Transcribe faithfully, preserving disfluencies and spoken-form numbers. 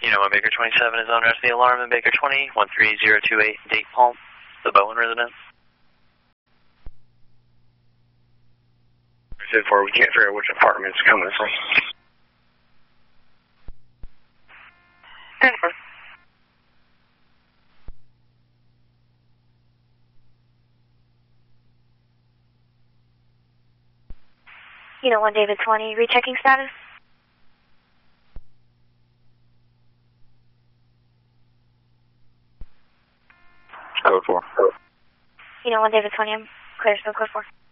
You know, Baker twenty-seven is on rest of the alarm in Baker twenty, one three zero two eight, Date Palm, the Bowen residence. So far, we can't figure out which apartment it's coming from. Jennifer. You know, one David twenty, rechecking status? Code four. You know, one David twenty, I'm clear, so code four.